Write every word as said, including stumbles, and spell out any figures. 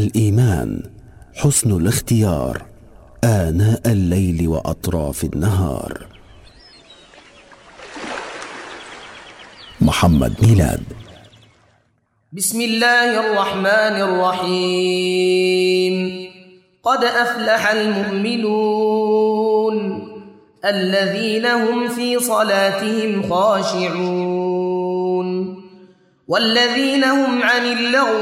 الإيمان حسن الاختيار آناء الليل وأطراف النهار. محمد ميلاد. بسم الله الرحمن الرحيم. قد أفلح المؤمنون الذين هم في صلاتهم خاشعون والذين هم عن اللغو